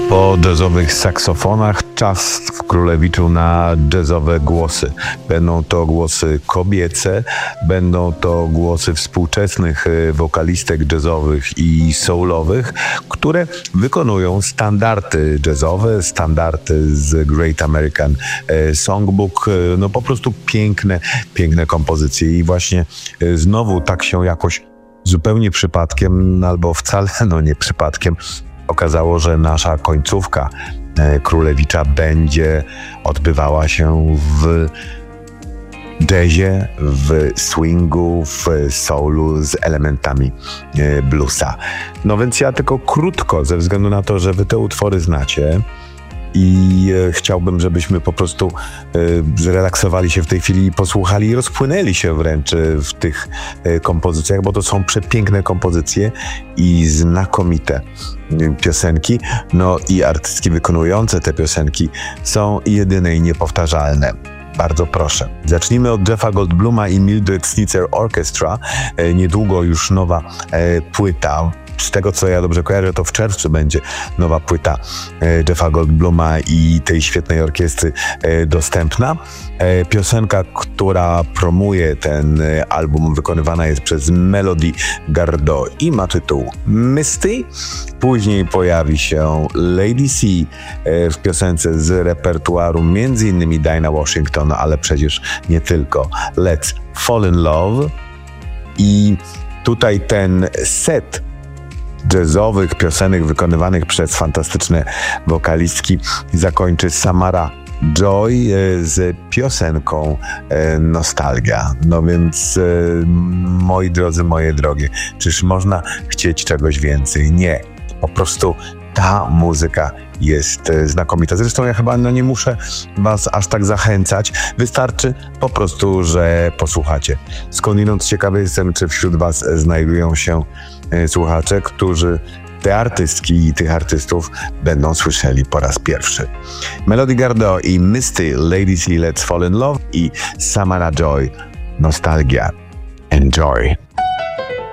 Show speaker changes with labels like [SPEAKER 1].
[SPEAKER 1] Po jazzowych saksofonach czas w Królewiczu na jazzowe głosy. Będą to głosy kobiece, będą to głosy współczesnych wokalistek jazzowych i soulowych, które wykonują standardy jazzowe, standardy z Great American Songbook. No po prostu piękne kompozycje i właśnie znowu tak się jakoś zupełnie przypadkiem, albo wcale nie przypadkiem, okazało, że nasza końcówka Królewicza będzie odbywała się w jazzie, w swingu, w soulu z elementami bluesa. No więc ja tylko krótko, ze względu na to, że wy te utwory znacie i chciałbym, żebyśmy po prostu zrelaksowali się w tej chwili i posłuchali i rozpłynęli się wręcz w tych kompozycjach, bo to są przepiękne kompozycje i znakomite piosenki. No i artystki wykonujące te piosenki są jedyne i niepowtarzalne. Bardzo proszę. Zacznijmy od Jeffa Goldbluma i Mildred Snitzer Orchestra. Niedługo już nowa płyta. Z tego, co ja dobrze kojarzę, to w czerwcu będzie nowa płyta Jeffa Goldbluma i tej świetnej orkiestry dostępna. Piosenka, która promuje ten album, wykonywana jest przez Melody Gardot i ma tytuł Misty. Później pojawi się Lady C w piosence z repertuaru m.in. Dinah Washington, ale przecież nie tylko. Let's Fall in Love. I tutaj ten set jazzowych piosenek wykonywanych przez fantastyczne wokalistki zakończy Samara Joy z piosenką Nostalgia. No więc moi drodzy, moje drogie, czyż można chcieć czegoś więcej? Nie. Po prostu ta muzyka jest znakomita. Zresztą ja chyba nie muszę was aż tak zachęcać. Wystarczy po prostu, że posłuchacie. Skądinąd ciekawy jestem, czy wśród was znajdują się słuchacze, którzy te artystki i tych artystów będą słyszeli po raz pierwszy. Melody Gardot i Misty, Lady C, Let's Fall in Love i Samara Joy, Nostalgia. Enjoy!